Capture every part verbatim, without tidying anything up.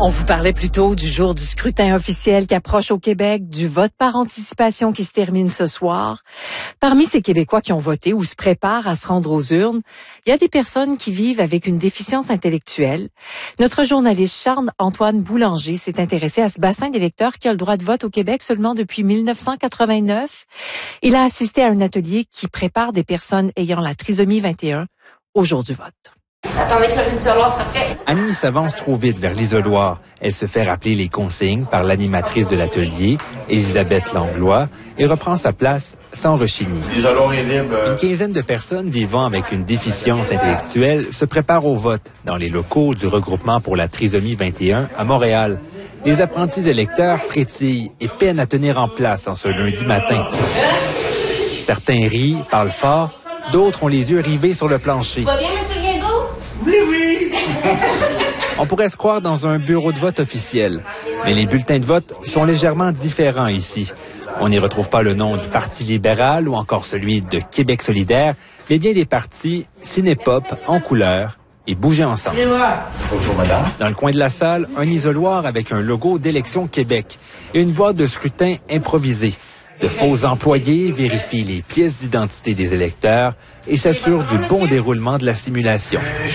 On vous parlait plus tôt du jour du scrutin officiel qui approche au Québec, du vote par anticipation qui se termine ce soir. Parmi ces Québécois qui ont voté ou se préparent à se rendre aux urnes, il y a des personnes qui vivent avec une déficience intellectuelle. Notre journaliste Charles-Antoine Boulanger s'est intéressé à ce bassin d'électeurs qui a le droit de vote au Québec seulement depuis mille neuf cent quatre-vingt-neuf. Il a assisté à un atelier qui prépare des personnes ayant la trisomie vingt et un au jour du vote. Attendez que l'isoloir soit prêt. Annie s'avance trop vite vers l'isoloir. Elle se fait rappeler les consignes par l'animatrice de l'atelier, Elisabeth Langlois, et reprend sa place sans rechigner. L'isoloir est libre. Une quinzaine de personnes vivant avec une déficience intellectuelle se préparent au vote dans les locaux du regroupement pour la trisomie vingt et un à Montréal. Les apprentis électeurs frétillent et peinent à tenir en place en ce lundi matin. Certains rient, parlent fort, d'autres ont les yeux rivés sur le plancher. Va bien, monsieur Guindeau? Oui, oui. On pourrait se croire dans un bureau de vote officiel, mais les bulletins de vote sont légèrement différents ici. On n'y retrouve pas le nom du Parti libéral ou encore celui de Québec solidaire, mais bien des partis cinépop en couleur et bouger ensemble. Bonjour, madame. Dans le coin de la salle, un isoloir avec un logo d'Élection Québec et une boîte de scrutin improvisée. De faux employés vérifient les pièces d'identité des électeurs et s'assurent du bon déroulement de la simulation.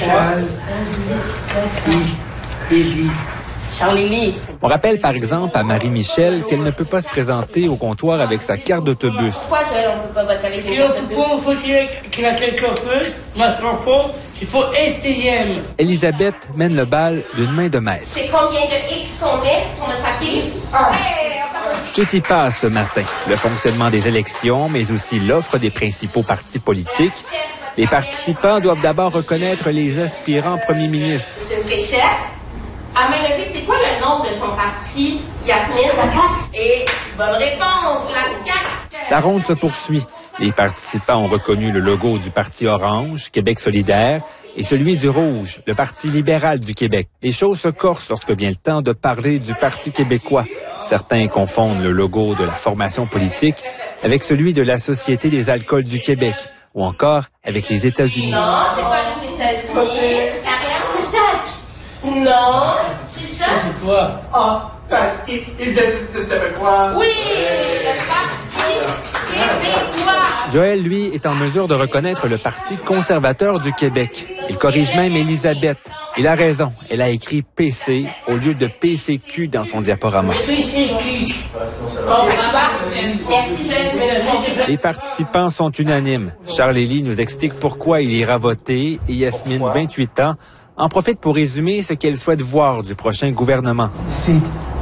Charlie. On rappelle par exemple à Marie-Michel qu'elle ne peut pas se présenter au comptoir avec sa carte d'autobus. Pourquoi, Joël, on ne peut pas voter avec les autobus? Il faut qu'il y ait quelque chose, mais je comprends, c'est pour S T M. Elisabeth mène le bal d'une main de maître. C'est combien de X qu'on met sur notre papier? Ah. Hey, Tout y passe ce matin. Le fonctionnement des élections, mais aussi l'offre des principaux partis politiques. Les participants doivent d'abord reconnaître les aspirants premiers ministres. c'est une fléchette. À main levée, c'est quoi le nom de son parti, Yasmine? La C A Q. Et bonne réponse, la C A Q. La ronde se poursuit. Les participants ont reconnu le logo du Parti orange, Québec solidaire, et celui du rouge, le Parti libéral du Québec. Les choses se corsent lorsque vient le temps de parler du Parti québécois. Certains confondent le logo de la formation politique avec celui de la Société des alcools du Québec, ou encore avec les États-Unis. Non, c'est pas les États-Unis. Karen, c'est ça. Non, c'est ça. C'est quoi? Ah, t'as t'avais quoi? Oui, le Parti québécois. Joël, lui, est en mesure de reconnaître le Parti conservateur du Québec. Il corrige même Elisabeth. Il a raison. Elle a écrit P C au lieu de P C Q dans son diaporama. P C Q. Bon, fait que tu vois, merci, Joël, je me suis trompée. Les participants sont unanimes. Charles-Élie nous explique pourquoi il ira voter et Yasmine, vingt-huit ans, en profite pour résumer ce qu'elle souhaite voir du prochain gouvernement. C'est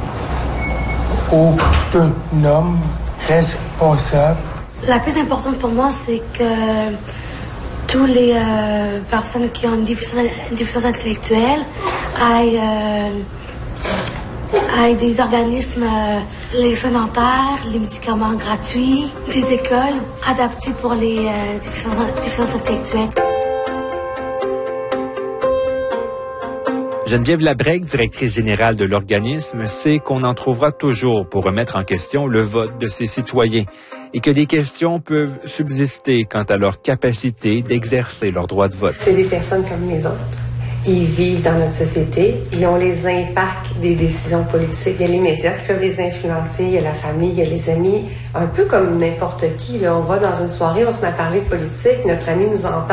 autonome, responsable. La plus importante pour moi, c'est que tous les euh, personnes qui ont une déficience, une déficience intellectuelle aient, euh, aient des organismes, euh, les soins dentaires, les médicaments gratuits, des écoles adaptées pour les euh, déficiences, déficiences intellectuelles. Geneviève Labrègue, directrice générale de l'organisme, sait qu'on en trouvera toujours pour remettre en question le vote de ses citoyens et que des questions peuvent subsister quant à leur capacité d'exercer leur droit de vote. C'est des personnes comme les autres. Ils vivent dans notre société, ils ont les impacts des décisions politiques. Il y a les médias qui peuvent les influencer, il y a la famille, il y a les amis, un peu comme n'importe qui. Là, on va dans une soirée, on se met à parler de politique, notre ami nous en parle.